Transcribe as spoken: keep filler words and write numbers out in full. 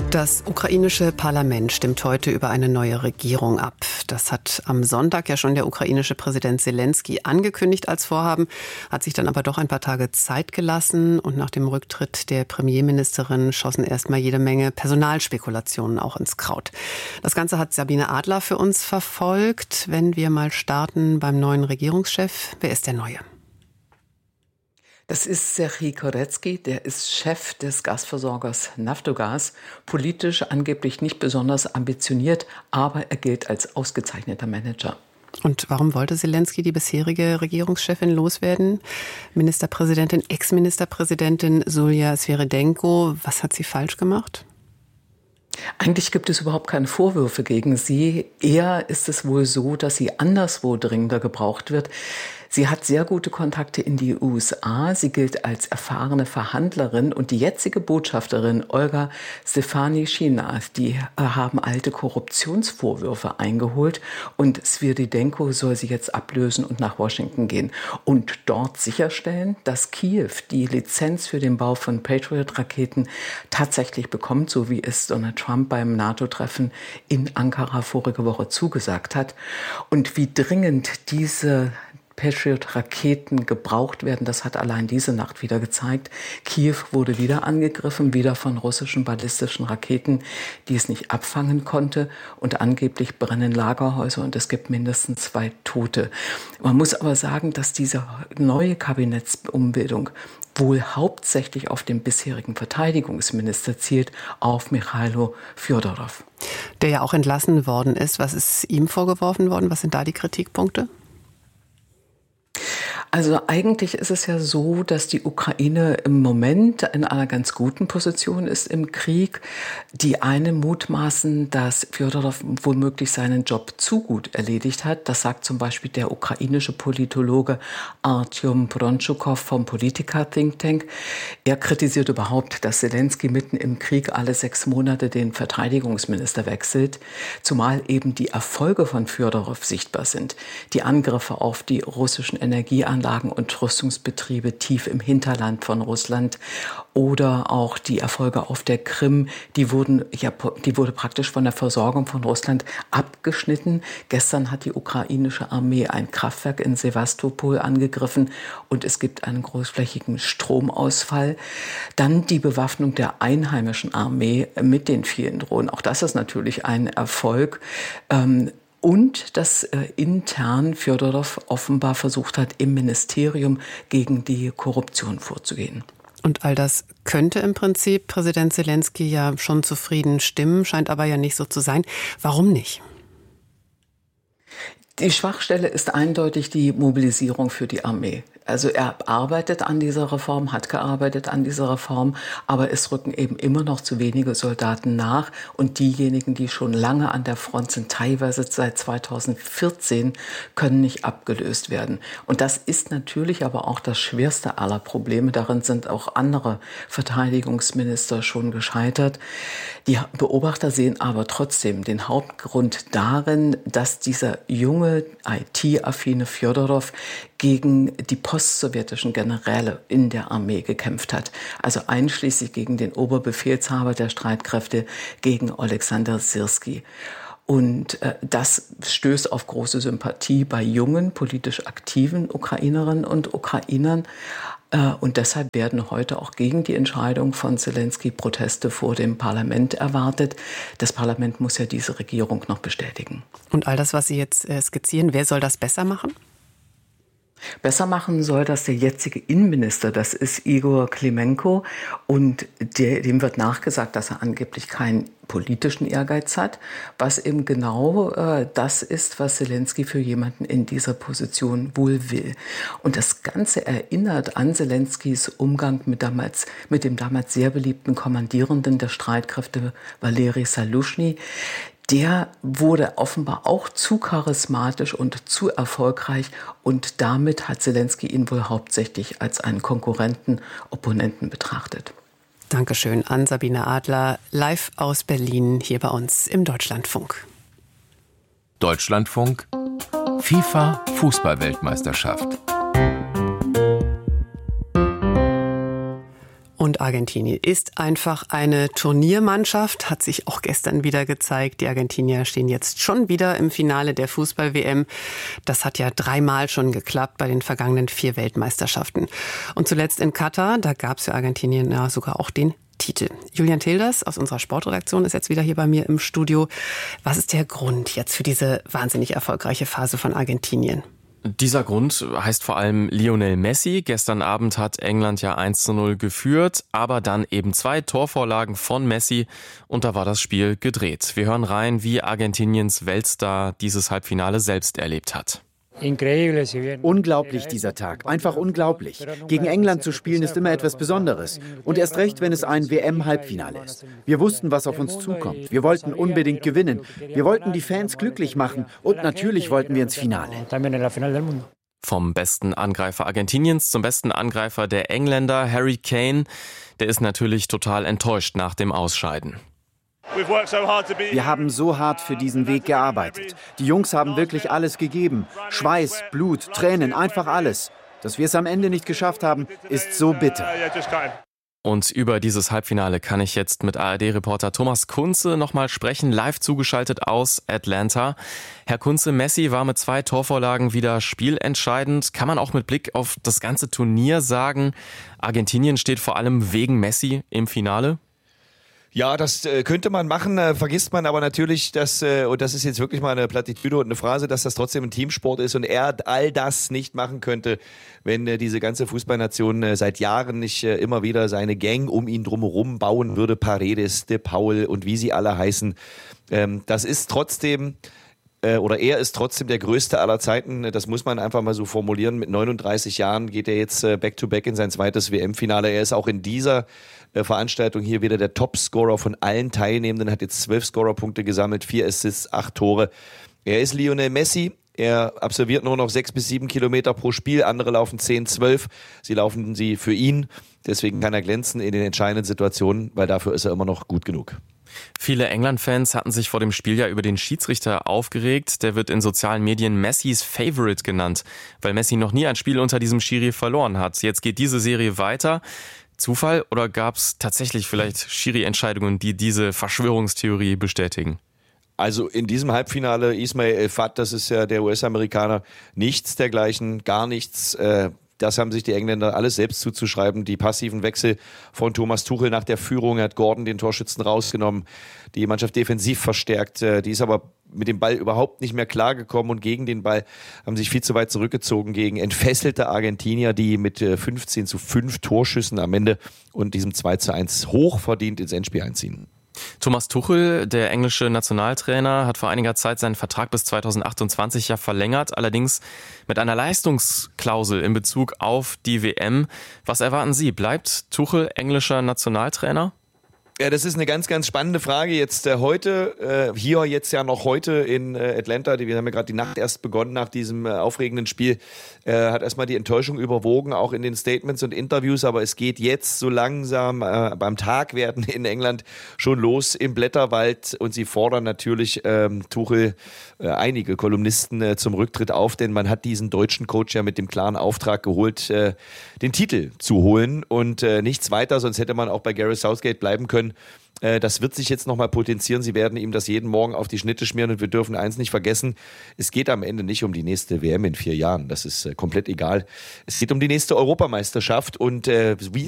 Das ukrainische Parlament stimmt heute über eine neue Regierung ab. Das hat am Sonntag ja schon der ukrainische Präsident Selenskyj angekündigt als Vorhaben, hat sich dann aber doch ein paar Tage Zeit gelassen und nach dem Rücktritt der Premierministerin schossen erstmal jede Menge Personalspekulationen auch ins Kraut. Das Ganze hat Sabine Adler für uns verfolgt. Wenn wir mal starten beim neuen Regierungschef, wer ist der Neue? Das ist Serhij Koretsky, der ist Chef des Gasversorgers Naftogaz, politisch angeblich nicht besonders ambitioniert, aber er gilt als ausgezeichneter Manager. Und warum wollte Selenskyj die bisherige Regierungschefin loswerden? Ministerpräsidentin, Ex-Ministerpräsidentin Julija Sviridenko, was hat sie falsch gemacht? Eigentlich gibt es überhaupt keine Vorwürfe gegen sie. Eher ist es wohl so, dass sie anderswo dringender gebraucht wird. Sie hat sehr gute Kontakte in die U S A. Sie gilt als erfahrene Verhandlerin und die jetzige Botschafterin Olga Stefanischina, die haben alte Korruptionsvorwürfe eingeholt und Sviridenko soll sie jetzt ablösen und nach Washington gehen und dort sicherstellen, dass Kiew die Lizenz für den Bau von Patriot-Raketen tatsächlich bekommt, so wie es Donald Trump beim NATO-Treffen in Ankara vorige Woche zugesagt hat. Und wie dringend diese Patriot-Raketen gebraucht werden, das hat allein diese Nacht wieder gezeigt. Kiew wurde wieder angegriffen, wieder von russischen ballistischen Raketen, die es nicht abfangen konnte. Und angeblich brennen Lagerhäuser und es gibt mindestens zwei Tote. Man muss aber sagen, dass diese neue Kabinettsumbildung wohl hauptsächlich auf den bisherigen Verteidigungsminister zielt, auf Michailo Fjodorow. Der ja auch entlassen worden ist. Was ist ihm vorgeworfen worden? Was sind da die Kritikpunkte? Also eigentlich ist es ja so, dass die Ukraine im Moment in einer ganz guten Position ist im Krieg. Die einen mutmaßen, dass Fjodorow womöglich seinen Job zu gut erledigt hat. Das sagt zum Beispiel der ukrainische Politologe Artyom Brontschukow vom Politica-Think Tank. Er kritisiert überhaupt, dass Selenskyj mitten im Krieg alle sechs Monate den Verteidigungsminister wechselt, zumal eben die Erfolge von Fjodorow sichtbar sind. Die Angriffe auf die russischen Energieanlagen und Rüstungsbetriebe tief im Hinterland von Russland oder auch die Erfolge auf der Krim, die wurden ja, die wurde praktisch von der Versorgung von Russland abgeschnitten. Gestern hat die ukrainische Armee ein Kraftwerk in Sewastopol angegriffen und es gibt einen großflächigen Stromausfall. Dann die Bewaffnung der einheimischen Armee mit den vielen Drohnen. Auch das ist natürlich ein Erfolg. Ähm, Und dass äh, intern Fjodorow offenbar versucht hat, im Ministerium gegen die Korruption vorzugehen. Und all das könnte im Prinzip Präsident Selenskyj ja schon zufrieden stimmen, scheint aber ja nicht so zu sein. Warum nicht? Die Schwachstelle ist eindeutig die Mobilisierung für die Armee. Also er arbeitet an dieser Reform, hat gearbeitet an dieser Reform, aber es rücken eben immer noch zu wenige Soldaten nach. Und diejenigen, die schon lange an der Front sind, teilweise seit zweitausendvierzehn, können nicht abgelöst werden. Und das ist natürlich aber auch das schwerste aller Probleme. Darin sind auch andere Verteidigungsminister schon gescheitert. Die Beobachter sehen aber trotzdem den Hauptgrund darin, dass dieser junge I T-affine Fjodorow gegen die postsowjetischen Generäle in der Armee gekämpft hat. Also einschließlich gegen den Oberbefehlshaber der Streitkräfte, gegen Alexander Syrskij. Und äh, das stößt auf große Sympathie bei jungen, politisch aktiven Ukrainerinnen und Ukrainern. Äh, und deshalb werden heute auch gegen die Entscheidung von Selenskyj Proteste vor dem Parlament erwartet. Das Parlament muss ja diese Regierung noch bestätigen. Und all das, was Sie jetzt äh, skizzieren, wer soll das besser machen? Besser machen soll das der jetzige Innenminister, das ist Igor Klimenko. Und der, dem wird nachgesagt, dass er angeblich keinen politischen Ehrgeiz hat, was eben genau äh, das ist, was Selenskyj für jemanden in dieser Position wohl will. Und das Ganze erinnert an Selenskyjs Umgang mit, damals, mit dem damals sehr beliebten Kommandierenden der Streitkräfte, Valeri Saluschny. Der wurde offenbar auch zu charismatisch und zu erfolgreich und damit hat Selenskyj ihn wohl hauptsächlich als einen Konkurrenten, Opponenten betrachtet. Dankeschön an Sabine Adler, live aus Berlin hier bei uns im Deutschlandfunk. Deutschlandfunk, FIFA Fußball-Weltmeisterschaft. Und Argentinien ist einfach eine Turniermannschaft, hat sich auch gestern wieder gezeigt. Die Argentinier stehen jetzt schon wieder im Finale der Fußball-W M. Das hat ja dreimal schon geklappt bei den vergangenen vier Weltmeisterschaften. Und zuletzt in Katar, da gab es für Argentinien ja sogar auch den Titel. Julian Tilders aus unserer Sportredaktion ist jetzt wieder hier bei mir im Studio. Was ist der Grund jetzt für diese wahnsinnig erfolgreiche Phase von Argentinien? Dieser Grund heißt vor allem Lionel Messi. Gestern Abend hat England ja eins zu null geführt, aber dann eben zwei Torvorlagen von Messi und da war das Spiel gedreht. Wir hören rein, wie Argentiniens Weltstar dieses Halbfinale selbst erlebt hat. Unglaublich dieser Tag, einfach unglaublich. Gegen England zu spielen ist immer etwas Besonderes. Und erst recht, wenn es ein W M-Halbfinale ist. Wir wussten, was auf uns zukommt. Wir wollten unbedingt gewinnen. Wir wollten die Fans glücklich machen und natürlich wollten wir ins Finale. Vom besten Angreifer Argentiniens zum besten Angreifer der Engländer, Harry Kane, der ist natürlich total enttäuscht nach dem Ausscheiden. Wir haben so hart für diesen Weg gearbeitet. Die Jungs haben wirklich alles gegeben. Schweiß, Blut, Tränen, einfach alles. Dass wir es am Ende nicht geschafft haben, ist so bitter. Und über dieses Halbfinale kann ich jetzt mit A R D-Reporter Thomas Kunze nochmal sprechen, live zugeschaltet aus Atlanta. Herr Kunze, Messi war mit zwei Torvorlagen wieder spielentscheidend. Kann man auch mit Blick auf das ganze Turnier sagen, Argentinien steht vor allem wegen Messi im Finale? Ja, das äh, könnte man machen, äh, vergisst man aber natürlich, dass, äh, und das ist jetzt wirklich mal eine Plattitüde und eine Phrase, dass das trotzdem ein Teamsport ist und er all das nicht machen könnte, wenn äh, diese ganze Fußballnation äh, seit Jahren nicht äh, immer wieder seine Gang um ihn drumherum bauen würde, Paredes, De Paul und wie sie alle heißen. Ähm, das ist trotzdem... Oder er ist trotzdem der größte aller Zeiten, das muss man einfach mal so formulieren. Mit neununddreißig Jahren geht er jetzt back-to-back in sein zweites W M-Finale. Er ist auch in dieser Veranstaltung hier wieder der Topscorer von allen Teilnehmenden, hat jetzt zwölf Scorerpunkte gesammelt, vier Assists, acht Tore. Er ist Lionel Messi. Er absolviert nur noch sechs bis sieben Kilometer pro Spiel, andere laufen zehn, zwölf. Sie laufen sie für ihn. Deswegen kann er glänzen in den entscheidenden Situationen, weil dafür ist er immer noch gut genug. Viele England-Fans hatten sich vor dem Spiel ja über den Schiedsrichter aufgeregt. Der wird in sozialen Medien Messis Favorite genannt, weil Messi noch nie ein Spiel unter diesem Schiri verloren hat. Jetzt geht diese Serie weiter. Zufall oder gab es tatsächlich vielleicht Schiri-Entscheidungen, die diese Verschwörungstheorie bestätigen? Also in diesem Halbfinale Ismail El Fat, das ist ja der U S-Amerikaner, nichts dergleichen, gar nichts. Äh Das haben sich die Engländer alles selbst zuzuschreiben. Die passiven Wechsel von Thomas Tuchel nach der Führung, er hat Gordon den Torschützen rausgenommen, die Mannschaft defensiv verstärkt. Die ist aber mit dem Ball überhaupt nicht mehr klargekommen und gegen den Ball haben sich viel zu weit zurückgezogen gegen entfesselte Argentinier, die mit fünfzehn zu fünf Torschüssen am Ende und diesem zwei zu eins hochverdient ins Endspiel einziehen. Thomas Tuchel, der englische Nationaltrainer, hat vor einiger Zeit seinen Vertrag bis zweitausendachtundzwanzig ja verlängert, allerdings mit einer Leistungsklausel in Bezug auf die W M. Was erwarten Sie? Bleibt Tuchel englischer Nationaltrainer? Ja, das ist eine ganz, ganz spannende Frage jetzt äh, heute, äh, hier jetzt ja noch heute in äh, Atlanta, wir haben ja gerade die Nacht erst begonnen nach diesem äh, aufregenden Spiel, äh, hat erstmal die Enttäuschung überwogen, auch in den Statements und Interviews, aber es geht jetzt so langsam äh, beim Tagwerden in England schon los im Blätterwald und sie fordern natürlich ähm, Tuchel, äh, einige Kolumnisten äh, zum Rücktritt auf, denn man hat diesen deutschen Coach ja mit dem klaren Auftrag geholt, äh, den Titel zu holen und äh, nichts weiter, sonst hätte man auch bei Gareth Southgate bleiben können. Das wird sich jetzt nochmal potenzieren. Sie werden ihm das jeden Morgen auf die Schnitte schmieren und wir dürfen eins nicht vergessen, es geht am Ende nicht um die nächste W M in vier Jahren. Das ist komplett egal. Es geht um die nächste Europameisterschaft und wie